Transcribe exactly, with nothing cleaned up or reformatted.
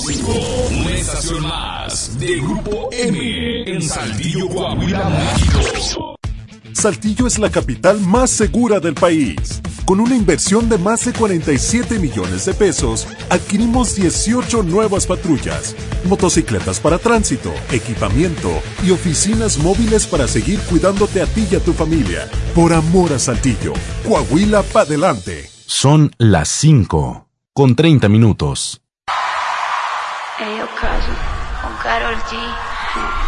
cinco, una estación más de Grupo M en Saltillo, Coahuila, México. Saltillo es la capital más segura del país. Con una inversión de más de cuarenta y siete millones de pesos, adquirimos dieciocho nuevas patrullas, motocicletas para tránsito, equipamiento y oficinas móviles para seguir cuidándote a ti y a tu familia. Por amor a Saltillo, Coahuila pa' adelante. Son las cinco, con treinta minutos. Hey, yo, Kazu, con Karol G.